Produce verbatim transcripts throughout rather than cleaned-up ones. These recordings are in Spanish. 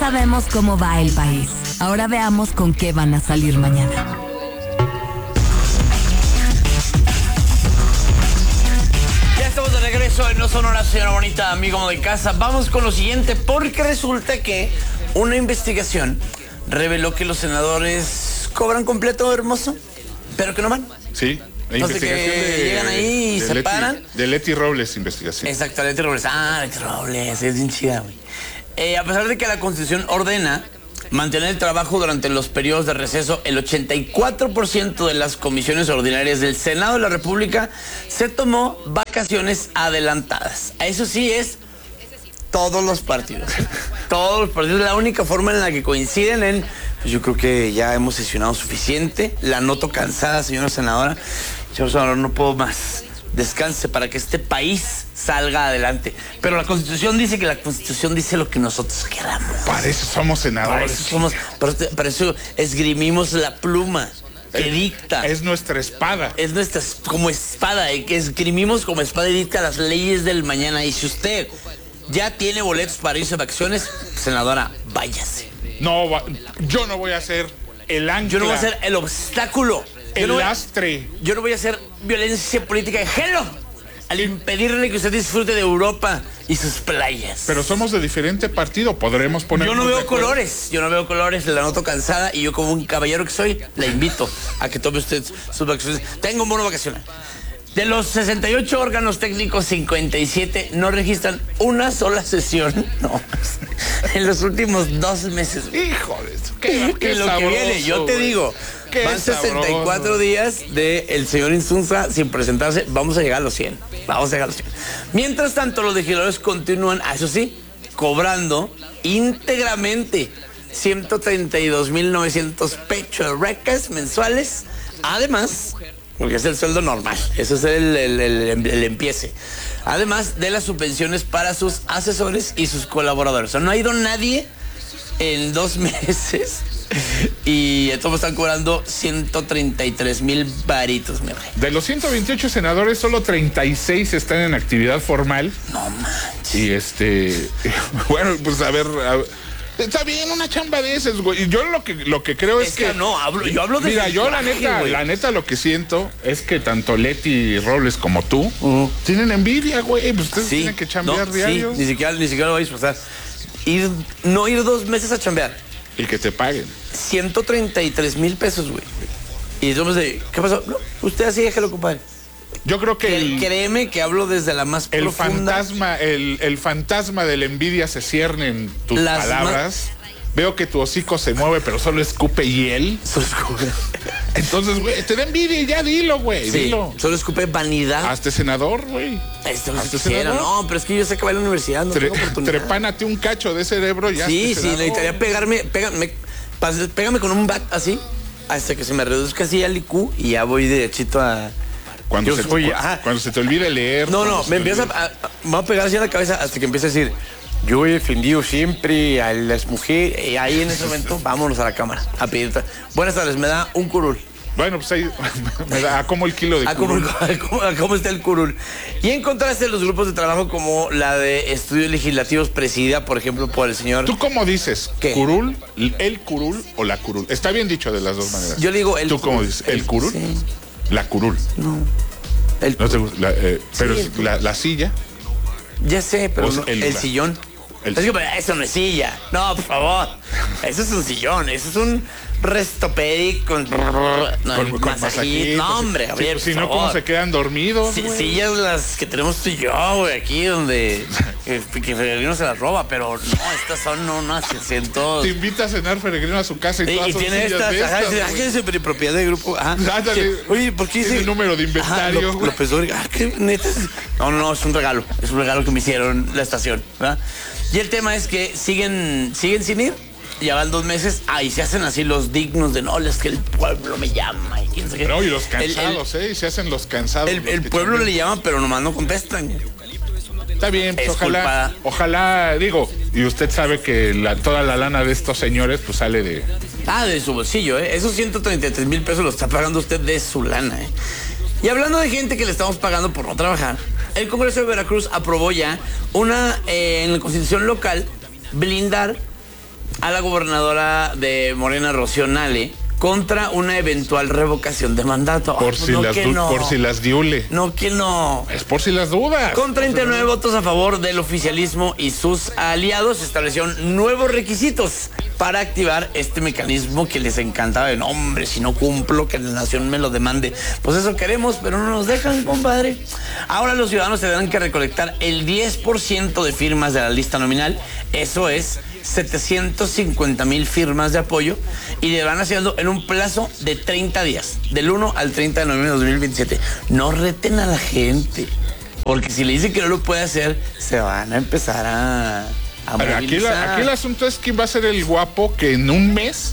sabemos cómo va el país. Ahora veamos con qué van a salir mañana. Ya estamos de regreso en No Sonora, señora bonita, amigo de casa. Vamos con lo siguiente, porque resulta que una investigación reveló que los senadores cobran completo, hermoso, pero que no van. Sí. La No sé, investigación que de, llegan ahí y de se Leti, paran. De Leti Robles, investigación. Exacto, Leti Robles. Ah, Leti Robles, es bien chida, güey. Eh, a pesar de que la Constitución ordena mantener el trabajo durante los periodos de receso, el ochenta y cuatro por ciento de las comisiones ordinarias del Senado de la República se tomó vacaciones adelantadas. Eso sí es todos los partidos. Todos los partidos. La única forma en la que coinciden en... Pues yo creo que ya hemos sesionado suficiente. La noto cansada, señora senadora. Señor senador, no puedo más. Descanse para que este país salga adelante. Pero la Constitución dice que la Constitución dice lo que nosotros queramos. Para eso somos senadores. Para eso somos, para, para eso esgrimimos la pluma que es, dicta. Es nuestra espada. Es nuestra como espada, eh, que esgrimimos como espada y dicta las leyes del mañana. Y si usted ya tiene boletos para irse de vacaciones, senadora, váyase. No, yo no voy a ser el ancla. Yo no voy a ser el obstáculo. El yo no lastre. Voy, yo no voy a hacer violencia política de género al impedirle que usted disfrute de Europa y sus playas. Pero somos de diferente partido, podremos poner. Yo no veo colores, yo no veo colores, la noto cansada y yo como un caballero que soy, la invito a que tome usted sus vacaciones. Tengo un bono vacacional. De los sesenta y ocho órganos técnicos, cincuenta y siete no registran una sola sesión, no, en los últimos dos meses. Híjole, qué, qué lo sabroso, que viene, yo te güey. digo, Qué van sesenta y cuatro sabroso. días del señor Insunza sin presentarse, vamos a llegar a los cien, vamos a llegar a los cien. Mientras tanto, los legisladores continúan, eso sí, cobrando íntegramente ciento treinta y dos mil novecientos pechorrecas mensuales, además... Porque es el sueldo normal, eso es el, el, el, el empiece. Además de las subvenciones para sus asesores y sus colaboradores. O sea, no ha ido nadie en dos meses y todos están cobrando ciento treinta y tres mil varitos, mi rey. De los ciento veintiocho senadores, solo treinta y seis están en actividad formal. No manches. Y este, bueno, pues a ver... A ver está bien una chamba de esas, güey. Y yo lo que lo que creo es, es que, que no hablo, yo hablo de mira, yo coraje, la neta, güey. la neta lo que siento es que tanto Leti Robles como tú uh-huh. tienen envidia, güey. Pues ustedes sí, tienen que chambear no, diario. Sí, ni siquiera, ni siquiera lo voy a disfrutar. Ir, no ir dos meses a chambear. Y que te paguen. ciento treinta y tres mil pesos, güey. Y yo me sé, ¿qué pasó? No, usted así déjelo, compadre. Yo creo que el, créeme que hablo desde la más el profunda. fantasma, el, el fantasma de la envidia se cierne en tus Las palabras. Ma- Veo que tu hocico se mueve, pero solo escupe hiel. Solo escupe. Entonces, güey, te da envidia y ya dilo, güey. Sí, dilo. Solo escupe vanidad. Hazte senador, güey. Esto no quisiera, no, pero es que yo sé que va a la universidad, no Tre- tengo oportunidad. Trepánate un cacho de cerebro ya. Sí, sí, necesitaría pegarme, pégame, pégame con un bat así, hasta que se me reduzca así al I Q y ya voy derechito a... Cuando, se, soy, cu- cuando se te olvide leer. No, no, me empieza a, a, me va a pegar así a la cabeza hasta que empiece a decir... Yo he defendido siempre a las mujeres y ahí en ese momento vámonos a la cámara a pedir. Buenas tardes, me da un curul. Bueno, pues ahí me da a cómo el kilo de a curul. Cómo, a, cómo, a cómo está el curul. Y en contraste los grupos de trabajo como la de estudios legislativos presidida, por ejemplo, por el señor... ¿Tú cómo dices? ¿Qué? ¿Curul, el curul o la curul? Está bien dicho de las dos maneras. Yo le digo el ¿Tú curul. cómo dices? ¿El curul? Sí. La curul. No. El no te gusta, la, eh, pero sí, la, la silla. Ya sé, pero O sea, no, el el lugar. sillón. El... Es que, pero eso no es silla. No, por favor. Eso es un sillón. Eso es un restopedic con, no, con, con masajito. No, hombre, sí, Gabriel, pues, si por no, favor. ¿cómo se quedan dormidos? Sí, güey? sillas las que tenemos tú y yo, güey, aquí donde que, que Peregrino se las roba, pero no, estas son no, no asientos. Te invita a cenar Peregrino a su casa y Sí, todas y son tiene sillas estas, de ajá, estas, dice, güey. ah, que es de propiedad del grupo. Ajá. Ándale. Que, oye, ¿por qué Tiene dice? el número de inventario, Ajá, güey. López Dóriga. Ah, qué neta. No, no, no, es un regalo. Es un regalo que me hicieron la estación, ¿verdad? Y el tema es que siguen, siguen sin ir. Ya van dos meses, ahí se hacen así los dignos de no, es que el pueblo me llama y quién sabe qué. No, y los cansados, el, el, ¿eh? Y se hacen los cansados. El, los el pueblo le llaman, pero nomás no contestan. Está bien, pues es ojalá, culpada. ojalá, digo, y usted sabe que la, toda la lana de estos señores pues sale de... Ah, de su bolsillo, ¿eh? Esos ciento treinta y tres mil pesos los está pagando usted de su lana, ¿eh? Y hablando de gente que le estamos pagando por no trabajar, el Congreso de Veracruz aprobó ya una, eh, en la Constitución local, blindar a la gobernadora de Morena, Rocío Nale, contra una eventual revocación de mandato. Por, oh, si, no las no. por si las diule. No, que no. Es por si las dudas. Con treinta y nueve votos a favor del oficialismo y sus aliados, se establecieron nuevos requisitos para activar este mecanismo que les encantaba. De, no, hombre, si no cumplo, que la nación me lo demande. Pues eso queremos, pero no nos dejan, compadre. Ahora los ciudadanos tendrán que recolectar el diez por ciento de firmas de la lista nominal. Eso es setecientos cincuenta mil firmas de apoyo, y deberán hacerlo en un plazo de treinta días, del uno al treinta de noviembre de dos mil veintisiete. No reten a la gente, porque si le dicen que no lo puede hacer, se van a empezar a, a movilizar. Aquí, la, aquí el asunto es quién va a ser el guapo que en un mes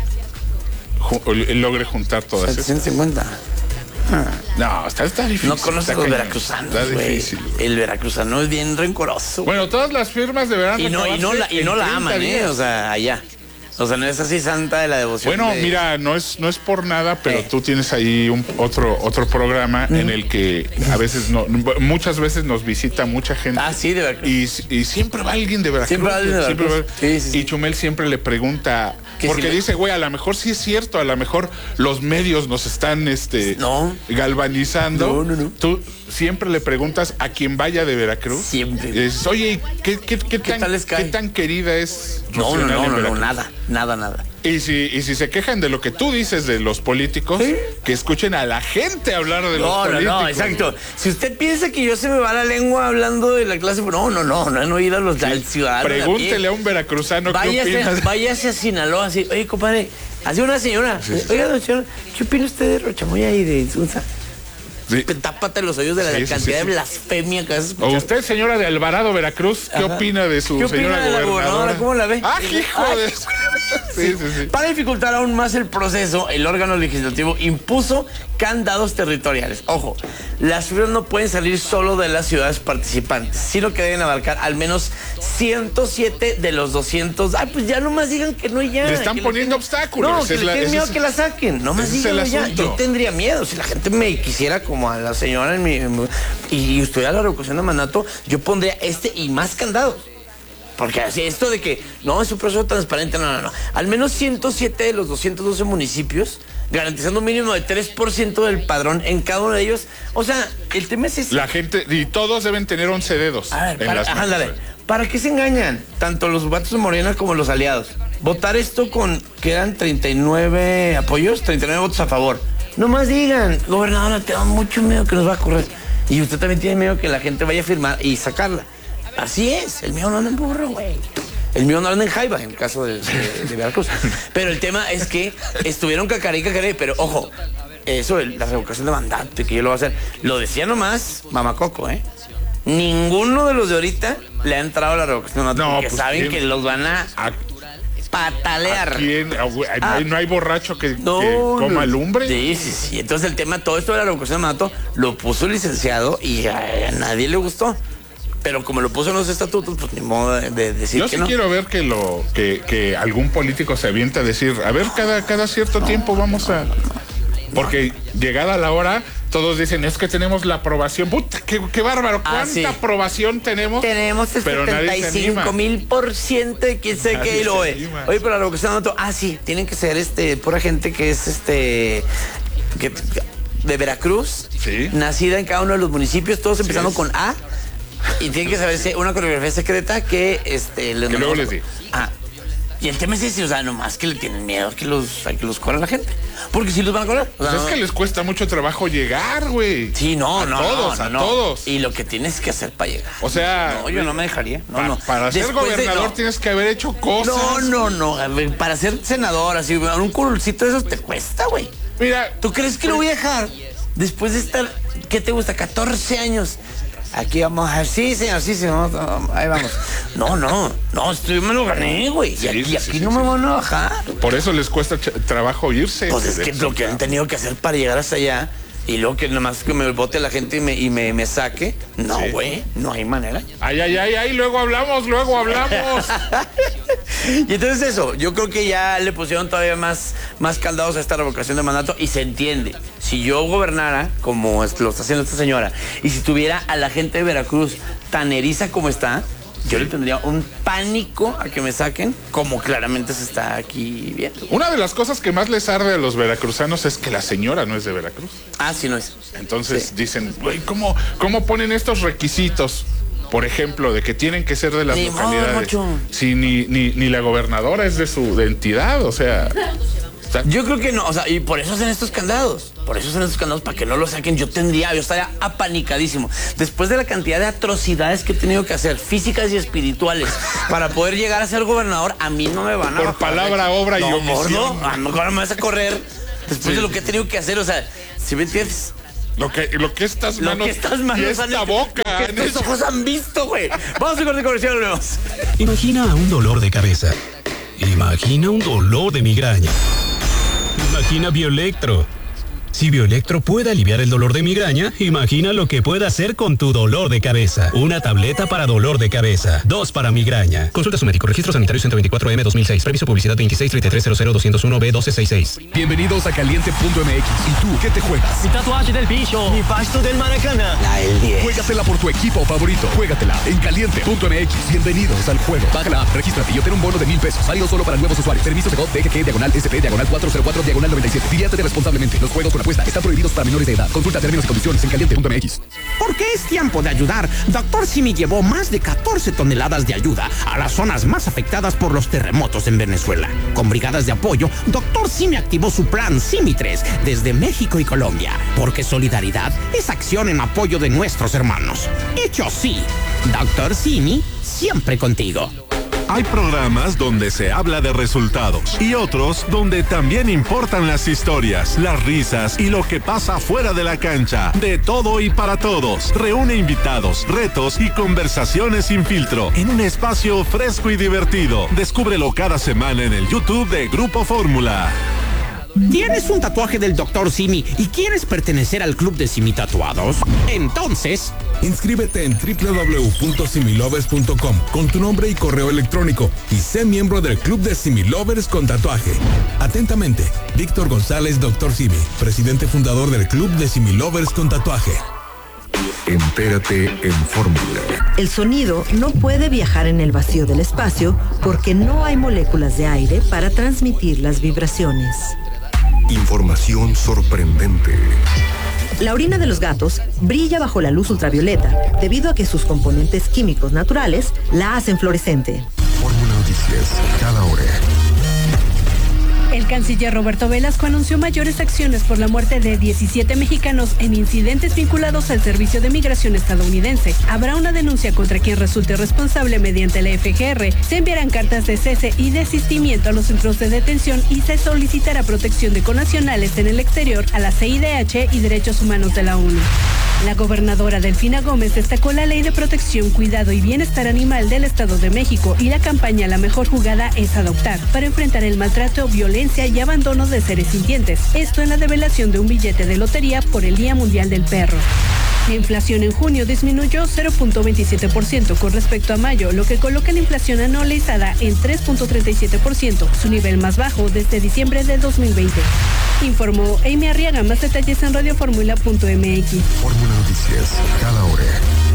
ju logre juntar todas esas. setecientos cincuenta. Ah. No, está, está difícil. No conoces a los veracruzanos, güey. El veracruzano es bien rencoroso. Bueno, todas las firmas deberán y no y no la y no la aman, eh, o sea, allá. O sea, no es así santa de la devoción. Bueno, de... mira, no es no es por nada, pero eh. tú tienes ahí un otro otro programa mm. en el que a veces no muchas veces nos visita mucha gente. Ah, sí, de Veracruz. Y, y siempre va alguien de Veracruz. Siempre va alguien de Veracruz. Siempre va... Sí, sí, sí. Y Chumel siempre le pregunta, porque si dice, güey, a lo mejor sí es cierto, a lo mejor los medios nos están este no. galvanizando. No, no, no. Tú siempre le preguntas a quien vaya de Veracruz. Siempre. Y dices, oye, ¿qué, qué, qué, ¿Qué tan, tal les cae? ¿qué tan querida es No, no, no, no, no, Veracruz? nada, nada, nada. Y si, y si se quejan de lo que tú dices de los políticos, ¿sí? Que escuchen a la gente hablar de no, los políticos. No, no, exacto. Si usted piensa que yo se me va la lengua hablando de la clase, no, no, no, no han oído a los sí. al ciudadano. Pregúntele a un veracruzano váyase, qué opinas. Váyase a Sinaloa, así, oye, compadre, así una señora, sí, sí. Oiga, don señor, ¿qué opina usted de Rochamoya y de Insunza? Sí. Tápate los oídos de la sí, cantidad sí, sí, de blasfemia que has escuchado. O usted, señora de Alvarado, Veracruz, ¿qué Ajá. opina de su ¿Qué señora opina de la gobernadora? ¿Cómo la ve? ¡Ah, hijo de...! Sí, sí, sí. Para dificultar aún más el proceso, el órgano legislativo impuso candados territoriales. Ojo, las firmas no pueden salir solo de las ciudades participantes, sino que deben abarcar al menos ciento siete de los doscientos. Ay, pues ya nomás digan que no y ya. Le están poniendo le... obstáculos. No, que es le tienen miedo es... que la saquen. Nomás digan ya. Yo tendría miedo. Si la gente me quisiera como a la señora en mi, en mi, y estudiar la revocación de mandato, yo pondría este y más candados. Porque así, esto de que no es un proceso transparente, no, no, no. Al menos ciento siete de los doscientos doce municipios, garantizando un mínimo de tres por ciento del padrón en cada uno de ellos. O sea, el tema es ese. La gente, y todos deben tener once dedos. A ver, en para, las ajá, dale. ¿Para qué se engañan? Tanto los vatos de Morena como los aliados. Votar esto con, quedan treinta y nueve apoyos, treinta y nueve votos a favor. No más digan, gobernadora, tengo mucho miedo que nos va a correr. Y usted también tiene miedo que la gente vaya a firmar y sacarla. Así es, el mío no anda en burro, güey. El mío no anda en jaiba, en el caso de, de, de Veracruz. Pero el tema es que estuvieron cacaré y cacaré, pero ojo, eso, la revocación de mandato y que yo lo voy a hacer, lo decía nomás Mamacoco, ¿eh? Ninguno de los de ahorita le ha entrado a la revocación de mandato, no, porque pues saben ¿quién? Que los van a... a patalear. ¿Quién? Ah, no hay borracho que, no, que coma lumbre. Sí, sí, sí. Entonces el tema, todo esto de la revocación de mandato, lo puso el licenciado y a, a nadie le gustó. Pero como lo puso en los estatutos, pues ni modo de, de decir Yo que sí no. quiero ver que lo que, que algún político se avienta a decir, a ver, cada, cada cierto no, tiempo vamos a... Porque no. llegada la hora, todos dicen, es que tenemos la aprobación. ¡Puta, qué, qué bárbaro! ¿Cuánta ah, sí. aprobación tenemos? Tenemos el pero setenta y cinco mil por ciento de quién sé qué. Y lo oye, oye, pero la revocación de mandato, ah, sí, tienen que ser este pura gente que es este... Que, de Veracruz, ¿sí? Nacida en cada uno de los municipios, todos empezando sí con A. Y tiene que saberse una coreografía secreta que este le que luego les digo. Ah, y el tema es ese, o sea, nomás que le tienen miedo a que los, a que los corra la gente. Porque si los van a correr. Pues o sea, es no. que les cuesta mucho trabajo llegar, güey. Sí, no, a no. Todos, no, a no. todos. Y lo que tienes que hacer para llegar. O sea. No, yo no me dejaría. No, pa, no. Para ser Después gobernador de, no. tienes que haber hecho cosas. No, no, no. A ver, para ser senador, así, un curulcito de esos te cuesta, güey. Mira. ¿Tú crees que pues, lo voy a dejar? Después de estar, ¿qué te gusta? catorce años. Aquí vamos a ver, sí, señor, sí, señor, ahí vamos. No, no, no, yo me lo gané, güey. Sí, y aquí, sí, aquí sí, no sí, me sí. van a bajar. Por eso les cuesta trabajo irse. Pues es que lo que han tenido que hacer para llegar hasta allá y luego que nomás que me vote la gente y me, y me, me saque. No, güey, sí. No hay manera. Ay, ay, ay, ay, luego hablamos, luego hablamos. Y entonces eso, yo creo que ya le pusieron todavía más, más caldados a esta revocación de mandato y se entiende. Si yo gobernara, como lo está haciendo esta señora, y si tuviera a la gente de Veracruz tan eriza como está, Yo le tendría un pánico a que me saquen, como claramente se está aquí viendo. Una de las cosas que más les arde a los veracruzanos es que la señora no es de Veracruz. Ah, sí, no es. Entonces sí. dicen, güey, ¿cómo, ¿cómo ponen estos requisitos? Por ejemplo, de que tienen que ser de las ni localidades. Modo, sí, ni, ni, ni la gobernadora es de su de entidad, o sea... Está... Yo creo que no, o sea, y por eso hacen estos candados. Por eso hacen estos candados, para que no lo saquen. Yo tendría, yo estaría apanicadísimo. Después de la cantidad de atrocidades que he tenido que hacer, físicas y espirituales, para poder llegar a ser gobernador, a mí no me van a... Por palabra, obra no, y omisión. Gordo, a lo mejor me vas a correr después sí. de lo que he tenido que hacer, o sea, si me entiendes... Lo que, lo que estas manos lo que estas manos y esta han, boca lo que estos ojos han visto, güey. Vamos a corte comercial, volvemos. Imagina un dolor de cabeza. Imagina un dolor de migraña. Imagina Bioelectro. Si Bioelectro puede aliviar el dolor de migraña, imagina lo que puede hacer con tu dolor de cabeza. Una tableta para dolor de cabeza, dos para migraña. Consulta a su médico. Registro sanitario ciento veinticuatro M dos mil seis. Previso publicidad veintiséis treinta y tres cero cero doscientos uno B doce sesenta y seis. Bienvenidos a caliente punto m x. ¿Y tú qué te juegas? Mi tatuaje del bicho. Mi pasto del Maracaná. La L diez. Juégatela por tu equipo favorito. Juégatela en caliente punto m x. Bienvenidos al juego. Baja la app, regístrate y obtén un bono de mil pesos. Válido solo para nuevos usuarios. Permiso de G O T G diagonal S P diagonal cuatro cero cuatro diagonal noventa y siete. Diviértete responsablemente. Los juegos con apuesta están prohibidos para menores de edad. Consulta términos y condiciones en caliente punto m x. Porque es tiempo de ayudar. Doctor Simi llevó más de catorce toneladas de ayuda a las zonas más afectadas por los terremotos en Venezuela. Con brigadas de apoyo, Doctor Simi activó su plan Simi tres desde México y Colombia. Porque solidaridad es acción en apoyo de nuestros hermanos. Hecho sí, Doctor Simi siempre contigo. Hay programas donde se habla de resultados y otros donde también importan las historias, las risas y lo que pasa fuera de la cancha. De todo y para todos. Reúne invitados, retos y conversaciones sin filtro en un espacio fresco y divertido. Descúbrelo cada semana en el YouTube de Grupo Fórmula. ¿Tienes un tatuaje del doctor Simi y quieres pertenecer al club de Simi Tatuados? Entonces... inscríbete en doble u doble u doble u punto similovers punto com con tu nombre y correo electrónico y sé miembro del club de Similovers con tatuaje. Atentamente, Víctor González, doctor Simi, presidente fundador del club de Similovers con tatuaje. Entérate en Fórmula. El sonido no puede viajar en el vacío del espacio porque no hay moléculas de aire para transmitir las vibraciones. Información sorprendente. La orina de los gatos brilla bajo la luz ultravioleta debido a que sus componentes químicos naturales la hacen fluorescente. Fórmula Noticias, cada hora. El canciller Roberto Velasco anunció mayores acciones por la muerte de diecisiete mexicanos en incidentes vinculados al Servicio de Migración estadounidense. Habrá una denuncia contra quien resulte responsable mediante la F G R. Se enviarán cartas de cese y desistimiento a los centros de detención y se solicitará protección de connacionales en el exterior a la C I D H y Derechos Humanos de la ONU. La gobernadora Delfina Gómez destacó la Ley de Protección, Cuidado y Bienestar Animal del Estado de México y la campaña La Mejor Jugada es Adoptar para enfrentar el maltrato, violencia y abandono de seres sintientes. Esto en la develación de un billete de lotería por el Día Mundial del Perro. La inflación en junio disminuyó cero punto veintisiete por ciento con respecto a mayo, lo que coloca la inflación anualizada en tres punto treinta y siete por ciento, su nivel más bajo desde diciembre de dos mil veinte. Informó Amy Arriaga. Más detalles en radio fórmula punto m x. Fórmula Noticias, cada hora.